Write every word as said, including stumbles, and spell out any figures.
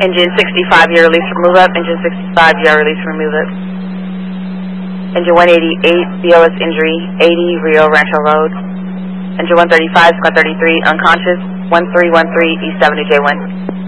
Engine sixty-five, your release for move up. Engine sixty-five, your release for move up. Engine one eighty-eight, B O S injury, eighty, Rio Rancho Road. Engine one thirty-five, squad thirty-three, unconscious, one three one three, East Avenue, J one.